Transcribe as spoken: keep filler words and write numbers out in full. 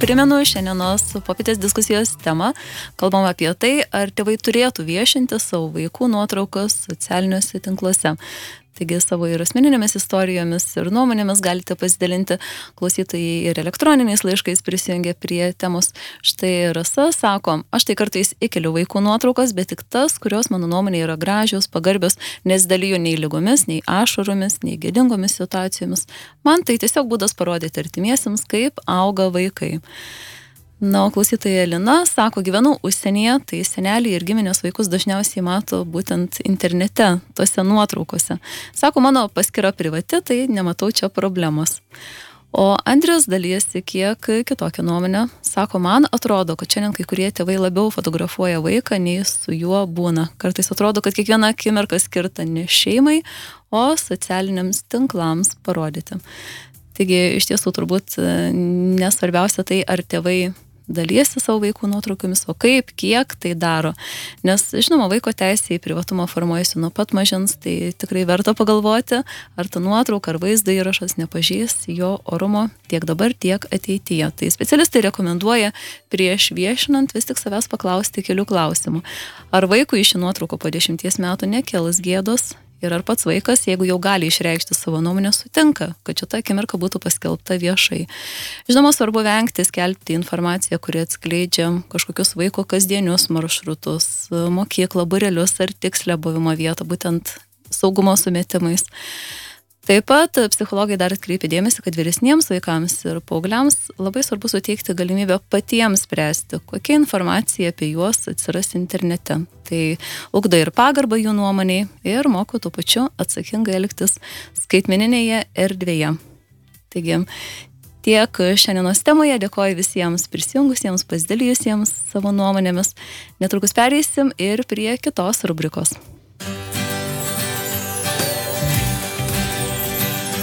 primenu šiandienos popietės diskusijos temą. Kalbam apie tai, ar tėvai turėtų viešinti savo vaikų nuotraukas socialiniuose tinkluose. Taigi savo ir asmeninėmis istorijomis ir nuomonėmis galite pasidalinti. Klausytojai ir elektroniniais laiškais prisijungia prie temos. Štai Rasa sako, aš tai kartais įkeliu vaikų nuotraukas, bet tik tas, kurios mano nuomonė yra gražios, pagarbios, nesidalijo nei lygomis, nei ašaromis, nei gėdingomis situacijomis. Man tai tiesiog būdas parodyti artimiesiems, kaip auga vaikai. Na, o klausytoja Lina sako, gyvenu užsienyje, tai seneliai ir giminės vaikus dažniausiai mato būtent internete, tose nuotraukose. Sako, mano paskyra privati, tai nematau čia problemos. O Andrius dalyjasi kiek kitokią nuomonę. Sako, man atrodo, kad šiandien kai kurie tėvai labiau fotografuoja vaiką, nei su juo būna. Kartais atrodo, kad kiekviena akimirka skirta ne šeimai, o socialiniams tinklams parodyti. Taigi, iš tiesų, turbūt nesvarbiausia tai, ar tėvai dalyjasi savo vaikų nuotraukomis, o kaip, kiek tai daro. Nes, žinoma, vaiko teisė į privatumą formuojasi nuo pat mažens, tai tikrai verta pagalvoti, ar ta nuotrauka, ar vaizdo įrašas nepažeis jo orumo tiek dabar, tiek ateityje. Tai specialistai rekomenduoja prieš viešinant vis tik savęs paklausti kelių klausimų. Ar vaikui ši nuotrauka po dešimties metų nekels gėdos? Ir ar pats vaikas, jeigu jau gali išreikšti savo nuomonę, sutinka, kad šita akimirka būtų paskelbta viešai. Žinoma, svarbu vengti skelbti informaciją, kuri atskleidžia kažkokius vaiko kasdienius maršrutus, mokyklą, būrelius ar tikslę buvimo vietą, būtent saugumo sumetimais. Taip pat psichologai dar atkreipia dėmesį, kad vyresniems vaikams ir paaugliams labai svarbu suteikti galimybę patiems spręsti, kokia informacija apie juos atsiras internete. Tai ugdo ir pagarbą jų nuomoniai ir moko tuo pačiu atsakingai elgtis skaitmeninėje erdvėje. Taigi, tiek šiandienos temoje, dėkoju visiems prisijungusiems, pasidalijusiems savo nuomonėmis. Netrukus pereisim ir prie kitos rubrikos.